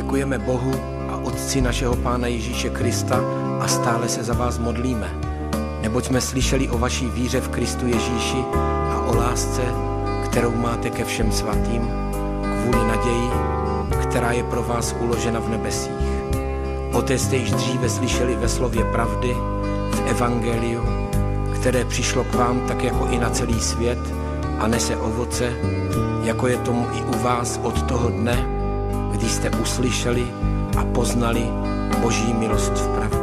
Děkujeme Bohu a Otci našeho Pána Ježíše Krista a stále se za vás modlíme, neboť jsme slyšeli o vaší víře v Kristu Ježíši a o lásce, kterou máte ke všem svatým, kvůli naději, která je pro vás uložena v nebesích. O té jste již dříve slyšeli ve slově pravdy, v evangeliu, které přišlo k vám tak jako i na celý svět a nese ovoce, jako je tomu i u vás od toho dne, kdy jste uslyšeli a poznali Boží milost v pravdě.